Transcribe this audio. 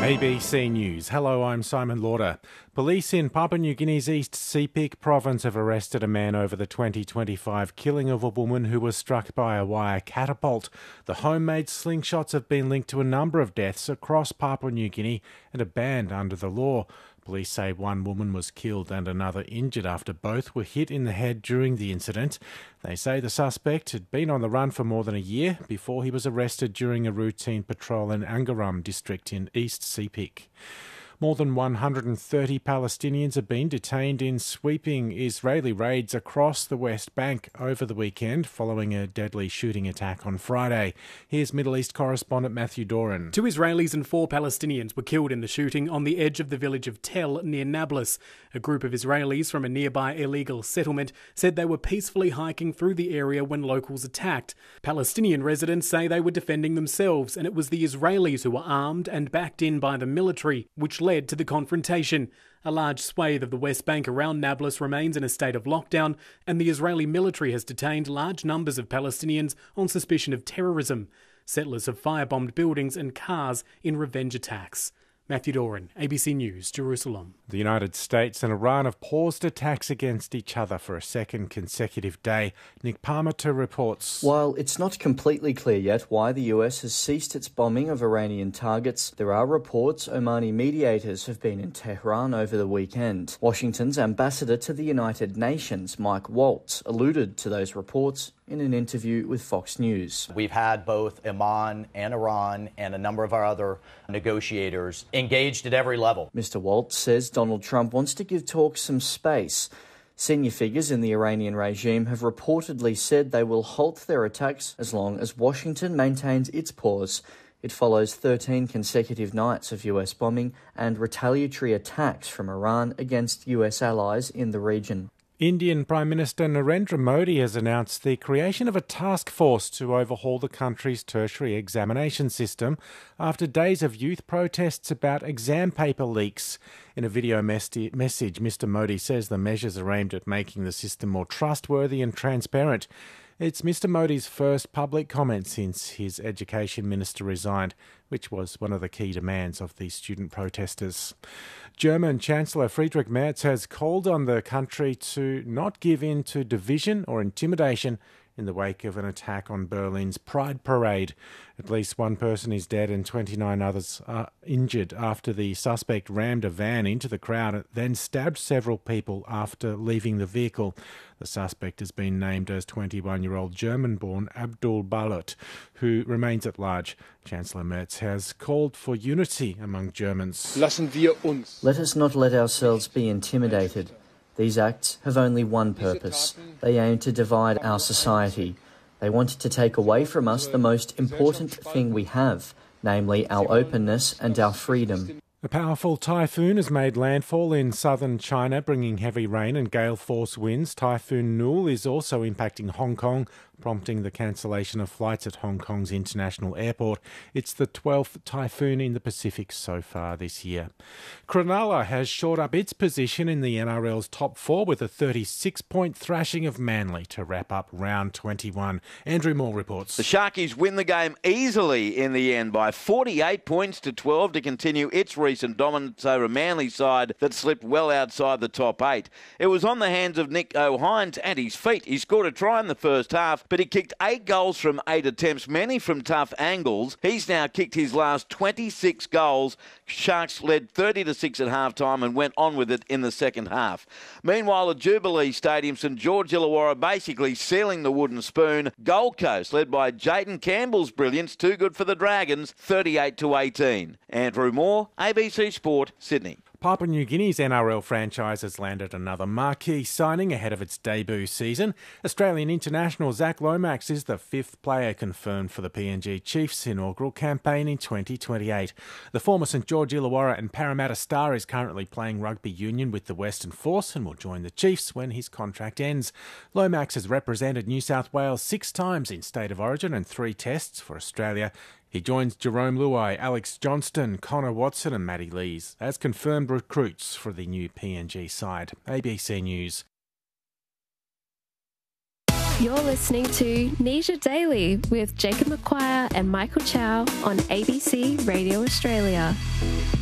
ABC News. Hello, I'm Simon Lauder. Police in Papua New Guinea's East Sepik province have arrested a man over the 2025 killing of a woman who was struck by a wire catapult. The homemade slingshots have been linked to a number of deaths across Papua New Guinea and are banned under the law. Police say one woman was killed and another injured after both were hit in the head during the incident. They say the suspect had been on the run for more than a year before he was arrested during a routine patrol in Angaram district in East Sepik. More than 130 Palestinians have been detained in sweeping Israeli raids across the West Bank over the weekend following a deadly shooting attack on Friday. Here's Middle East correspondent Matthew Doran. 2 Israelis and 4 Palestinians were killed in the shooting on the edge of the village of Tel near Nablus. A group of Israelis from a nearby illegal settlement said they were peacefully hiking through the area when locals attacked. Palestinian residents say they were defending themselves and it was the Israelis who were armed and backed in by the military, which led to the confrontation. A large swathe of the West Bank around Nablus remains in a state of lockdown, and the Israeli military has detained large numbers of Palestinians on suspicion of terrorism. Settlers have firebombed buildings and cars in revenge attacks. Matthew Doran, ABC News, Jerusalem. The United States and Iran have paused attacks against each other for a second consecutive day. Nick Parmenter reports. While it's not completely clear yet why the US has ceased its bombing of Iranian targets, there are reports Omani mediators have been in Tehran over the weekend. Washington's ambassador to the United Nations, Mike Waltz, alluded to those reports in an interview with Fox News. We've had both Oman and Iran and a number of our other negotiators engaged at every level. Mr. Waltz says Donald Trump wants to give talks some space. Senior figures in the Iranian regime have reportedly said they will halt their attacks as long as Washington maintains its pause. It follows 13 consecutive nights of US bombing and retaliatory attacks from Iran against US allies in the region. Indian Prime Minister Narendra Modi has announced the creation of a task force to overhaul the country's tertiary examination system after days of youth protests about exam paper leaks. In a video message, Mr. Modi says the measures are aimed at making the system more trustworthy and transparent. It's Mr. Modi's first public comment since his education minister resigned, which was one of the key demands of the student protesters. German Chancellor Friedrich Merz has called on the country to not give in to division or intimidation in the wake of an attack on Berlin's Pride Parade. At least one person is dead and 29 others are injured after the suspect rammed a van into the crowd and then stabbed several people after leaving the vehicle. The suspect has been named as 21-year-old German-born Abdul Balut, who remains at large. Chancellor Merz has called for unity among Germans. Let us not let ourselves be intimidated. These acts have only one purpose. They aim to divide our society. They want to take away from us the most important thing we have, namely our openness and our freedom. A powerful typhoon has made landfall in southern China, bringing heavy rain and gale-force winds. Typhoon Nul is also impacting Hong Kong, prompting the cancellation of flights at Hong Kong's international airport. It's the 12th typhoon in the Pacific so far this year. Cronulla has shored up its position in the NRL's top 4 with a 36-point thrashing of Manly to wrap up round 21. Andrew Moore reports. The Sharkies win the game easily in the end by 48 points to 12 to continue its recent dominance over a Manly side that slipped well outside the top 8. It was on the hands of Nick O'Hines at his feet. He scored a try in the first half, but he kicked 8 goals from 8 attempts, many from tough angles. He's now kicked his last 26 goals. Sharks led 30-6 at half-time and went on with it in the second half. Meanwhile, at Jubilee Stadium, St George Illawarra basically sealing the wooden spoon. Gold Coast, led by Jayden Campbell's brilliance, too good for the Dragons, 38-18. Andrew Moore, ABC Sport, Sydney. Papua New Guinea's NRL franchise has landed another marquee signing ahead of its debut season. Australian international Zach Lomax is the 5th player confirmed for the PNG Chiefs' inaugural campaign in 2028. The former St George Illawarra and Parramatta star is currently playing rugby union with the Western Force and will join the Chiefs when his contract ends. Lomax has represented New South Wales 6 times in State of Origin and 3 tests for Australia. He joins Jerome Luai, Alex Johnston, Connor Watson and Matty Lees as confirmed recruits for the new PNG side. ABC News. You're listening to Nisha Daily with Jacob McQuire and Michael Chow on ABC Radio Australia.